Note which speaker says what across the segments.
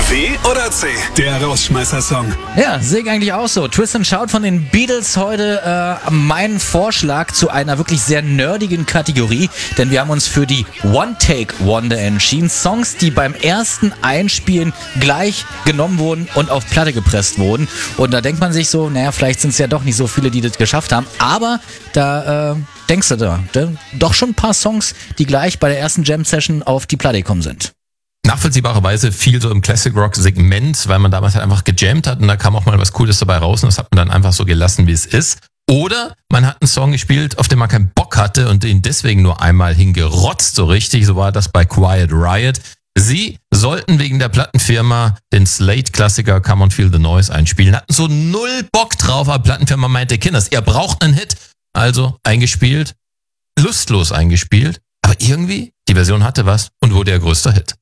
Speaker 1: B oder C? Der Rausschmeißer-Song.
Speaker 2: Ja, sehe ich eigentlich auch so. Twist and Shout von den Beatles heute mein Vorschlag zu einer wirklich sehr nerdigen Kategorie, denn wir haben uns für die One-Take-Wonder entschieden. Songs, die beim ersten Einspielen gleich genommen wurden und auf Platte gepresst wurden. Und da denkt man sich so, naja, vielleicht sind es ja doch nicht so viele, die das geschafft haben, aber da denkst du doch schon ein paar Songs, die gleich bei der ersten Jam-Session auf die Platte gekommen sind.
Speaker 3: Nachvollziehbarerweise viel so im Classic Rock Segment, weil man damals halt einfach gejammt hat und da kam auch mal was Cooles dabei raus und das hat man dann einfach so gelassen, wie es ist. Oder man hat einen Song gespielt, auf den man keinen Bock hatte und den deswegen nur einmal hingerotzt, so richtig. So war das bei Quiet Riot. Sie sollten wegen der Plattenfirma den Slate-Klassiker Come on Feel the Noise einspielen, hatten so null Bock drauf, aber Plattenfirma meinte, Kinders, ihr braucht einen Hit. Also eingespielt, lustlos eingespielt, aber irgendwie, die Version hatte was und wurde der größte Hit.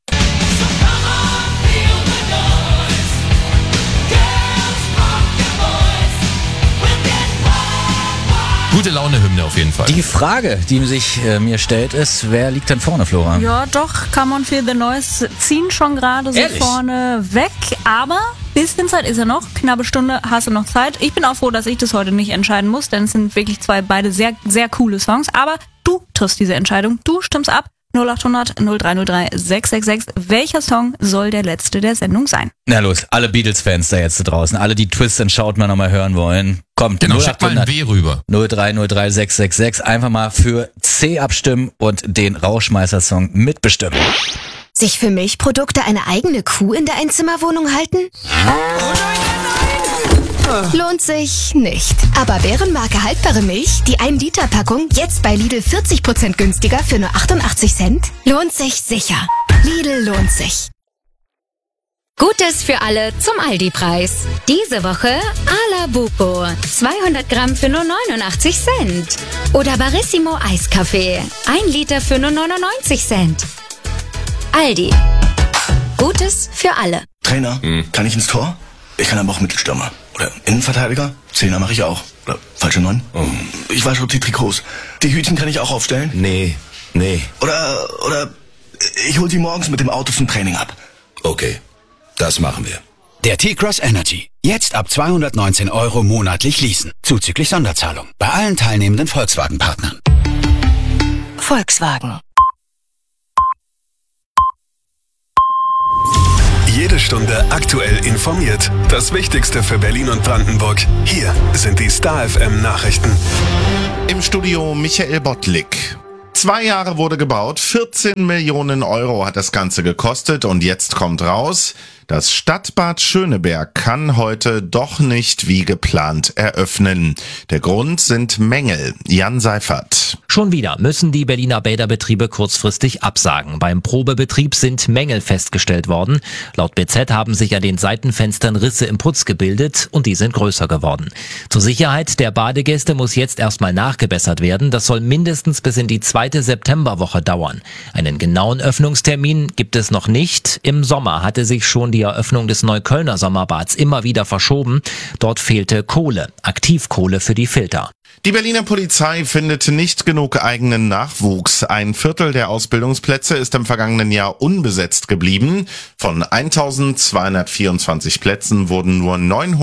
Speaker 3: Gute Laune-Hymne auf jeden Fall.
Speaker 2: Die Frage, die sich mir stellt, ist, wer liegt denn vorne, Flora?
Speaker 4: Ja, doch, Come on Feel the Noise ziehen schon gerade so
Speaker 2: Ehrlich?
Speaker 4: vorne weg, aber bisschen Zeit ist ja noch, knappe Stunde hast du noch Zeit. Ich bin auch froh, dass ich das heute nicht entscheiden muss, denn es sind wirklich beide sehr, sehr coole Songs, aber du triffst diese Entscheidung, du stimmst ab. 0800 0303 666. Welcher Song soll der letzte der Sendung sein?
Speaker 2: Na los, alle Beatles-Fans da jetzt draußen, alle, die Twist and Shout mal nochmal hören wollen. Kommt,
Speaker 3: Genau, schickt mal ein W rüber.
Speaker 2: 0303 666. Einfach mal für C abstimmen und den Rauschmeißer-Song mitbestimmen.
Speaker 5: Sich für Milchprodukte eine eigene Kuh in der Einzimmerwohnung halten? Lohnt sich nicht. Aber Bärenmarke haltbare Milch, die 1-Liter-Packung, jetzt bei Lidl 40% günstiger für nur 88 Cent? Lohnt sich sicher. Lidl lohnt sich.
Speaker 6: Gutes für alle zum Aldi-Preis. Diese Woche Ala Buco. 200 Gramm für nur 89 Cent. Oder Barissimo Eiskaffee. 1 Liter für nur 99 Cent. Aldi. Gutes für alle.
Speaker 7: Trainer, kann ich ins Tor? Ich kann aber auch Mittelstürmer. Oder Innenverteidiger? Zehner mache ich auch. Oder falsche 9? Ich wasche die Trikots. Die Hütchen kann ich auch aufstellen?
Speaker 8: Nee.
Speaker 7: Oder ich hol die morgens mit dem Auto zum Training ab.
Speaker 8: Okay, das machen wir.
Speaker 9: Der T-Cross Energy. Jetzt ab 219 € monatlich leasen. Zuzüglich Sonderzahlung. Bei allen teilnehmenden Volkswagen-Partnern.
Speaker 5: Volkswagen.
Speaker 1: Jede Stunde aktuell informiert. Das Wichtigste für Berlin und Brandenburg. Hier sind die Star FM Nachrichten.
Speaker 10: Im Studio Michael Bottlik. 2 Jahre wurde gebaut, 14 Millionen € hat das Ganze gekostet und jetzt kommt raus, das Stadtbad Schöneberg kann heute doch nicht wie geplant eröffnen. Der Grund sind Mängel. Jan Seifert.
Speaker 11: Schon wieder müssen die Berliner Bäderbetriebe kurzfristig absagen. Beim Probebetrieb sind Mängel festgestellt worden. Laut BZ haben sich an den Seitenfenstern Risse im Putz gebildet und die sind größer geworden. Zur Sicherheit der Badegäste muss jetzt erstmal nachgebessert werden. Das soll mindestens bis in die 2. Septemberwoche dauern. Einen genauen Öffnungstermin gibt es noch nicht. Im Sommer hatte sich schon die Eröffnung des Neuköllner Sommerbads immer wieder verschoben. Dort fehlte Kohle, Aktivkohle für die Filter.
Speaker 10: Die Berliner Polizei findet nicht genug eigenen Nachwuchs. 1/4 der Ausbildungsplätze ist im vergangenen Jahr unbesetzt geblieben. Von 1224 Plätzen wurden nur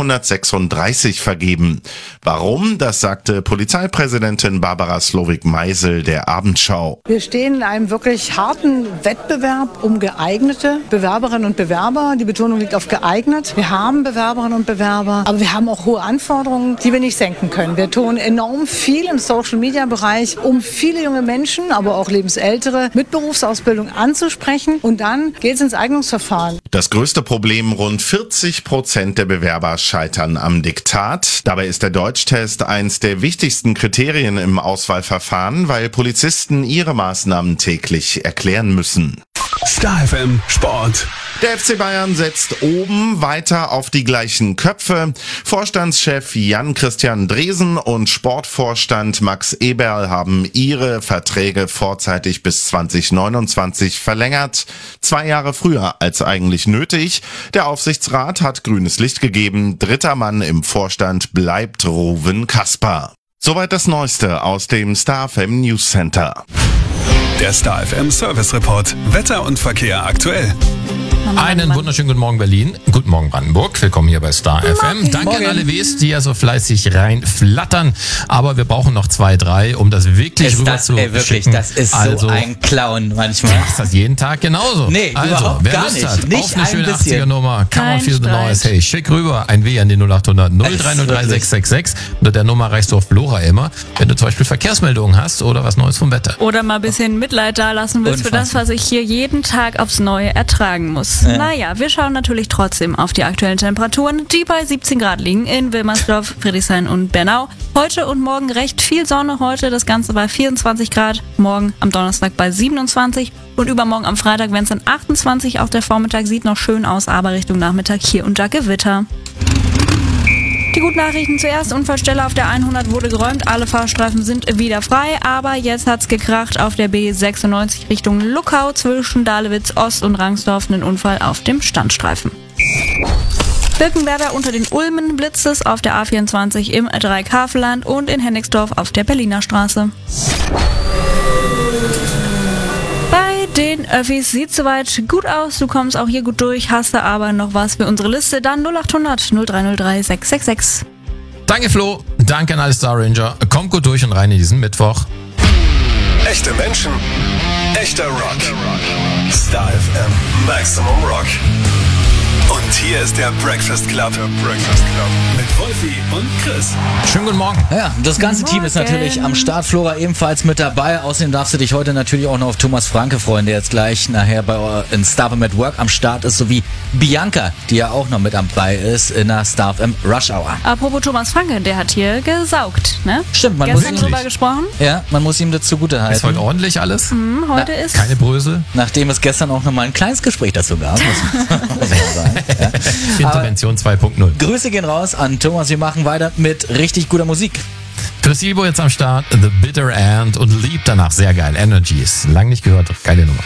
Speaker 10: 936 vergeben. Warum? Das sagte Polizeipräsidentin Barbara Slowik-Meisel der Abendschau.
Speaker 12: Wir stehen in einem wirklich harten Wettbewerb um geeignete Bewerberinnen und Bewerber. Die Betonung liegt auf geeignet. Wir haben Bewerberinnen und Bewerber, aber wir haben auch hohe Anforderungen, die wir nicht senken können. Wir tun enorm viel im Social-Media-Bereich, um viele junge Menschen, aber auch Lebensältere mit Berufsausbildung anzusprechen. Und dann geht es ins Eignungsverfahren.
Speaker 10: Das größte Problem, rund 40% der Bewerber scheitern am Diktat. Dabei ist der Deutschtest eins der wichtigsten Kriterien im Auswahlverfahren, weil Polizisten ihre Maßnahmen täglich erklären müssen.
Speaker 1: Star FM Sport.
Speaker 10: Der FC Bayern setzt oben weiter auf die gleichen Köpfe. Vorstandschef Jan-Christian Dresen und Sportvorstand Max Eberl haben ihre Verträge vorzeitig bis 2029 verlängert. 2 Jahre früher als eigentlich nötig. Der Aufsichtsrat hat grünes Licht gegeben. 3. Mann im Vorstand bleibt Ruven Kasper. Soweit das Neueste aus dem Star FM News Center.
Speaker 1: Der Star FM Service Report. Wetter und Verkehr aktuell.
Speaker 3: Einen wunderschönen guten Morgen Berlin, guten Morgen Brandenburg, willkommen hier bei Star FM. Danke an alle Ws, die ja so fleißig reinflattern, aber wir brauchen noch 2, 3, um das wirklich rüber zu schicken.
Speaker 2: Das ist so ein Clown manchmal.
Speaker 3: Du machst das jeden Tag genauso.
Speaker 2: Nee, überhaupt
Speaker 3: wer
Speaker 2: gar
Speaker 3: Lust
Speaker 2: nicht.
Speaker 3: hat,
Speaker 2: Nicht
Speaker 3: auf eine
Speaker 2: ein
Speaker 3: schöne
Speaker 2: bisschen.
Speaker 3: 80er Nummer, come on,
Speaker 4: Kein
Speaker 3: feel the
Speaker 4: Streit.
Speaker 3: noise, hey, schick rüber ein W an die 0800 0303 666. Unter der Nummer reichst du auf Flora immer, wenn du zum Beispiel Verkehrsmeldungen hast oder was Neues vom Wetter.
Speaker 4: Oder mal ein bisschen Mitleid dalassen willst für das, was ich hier jeden Tag aufs Neue ertragen muss.
Speaker 2: Ja.
Speaker 4: Naja, wir schauen natürlich trotzdem auf die aktuellen Temperaturen, die bei 17 Grad liegen in Wilmersdorf, Friedrichshain und Bernau. Heute und morgen recht viel Sonne heute, das Ganze bei 24 Grad, morgen am Donnerstag bei 27 und übermorgen am Freitag, wenn es dann 28 auch der Vormittag sieht, noch schön aus, aber Richtung Nachmittag hier und da Gewitter. Die guten Nachrichten zuerst. Unfallstelle auf der 100 wurde geräumt. Alle Fahrstreifen sind wieder frei. Aber jetzt hat's gekracht auf der B96 Richtung Luckau zwischen Dahlewitz Ost und Rangsdorf. Einen Unfall auf dem Standstreifen. Birkenwerder unter den Ulmen blitzt es auf der A24 im Dreikafelland und in Hennigsdorf auf der Berliner Straße. Bei den Öffis sieht soweit gut aus. Du kommst auch hier gut durch. Hast du aber noch was für unsere Liste? Dann 0800 0303 666.
Speaker 3: Danke Flo, danke an alle Star Ranger. Kommt gut durch und rein in diesen Mittwoch.
Speaker 1: Echte Menschen, echter Rock. Star FM, Maximum Rock. Und hier ist der Breakfast Club. Mit Wolfi und Chris.
Speaker 3: Schönen guten Morgen.
Speaker 2: Ja, das ganze Team ist natürlich am Start. Flora ebenfalls mit dabei. Außerdem darfst du dich heute natürlich auch noch auf Thomas Franke freuen, der jetzt gleich nachher bei in Star FM at Work am Start ist, sowie Bianca, die ja auch noch mit dabei ist in der Star FM Rush Hour.
Speaker 4: Apropos Thomas Franke, der hat hier gesaugt, ne?
Speaker 2: Stimmt, man
Speaker 4: Gestern
Speaker 2: muss
Speaker 4: drüber gesprochen.
Speaker 2: Ja, man muss ihm das zugutehalten.
Speaker 3: Ist heute ordentlich alles?
Speaker 4: Heute ist
Speaker 3: Keine Brösel?
Speaker 2: Nachdem es gestern auch nochmal ein kleines Gespräch dazu gab, muss man sagen. Ja.
Speaker 3: Intervention 2.0.
Speaker 2: Grüße gehen raus an Thomas. Wir machen weiter mit richtig guter Musik.
Speaker 3: Chris Ibo jetzt am Start, The Bitter End und Lieb danach. Sehr geil. Energies. Lang nicht gehört. Geile Nummer.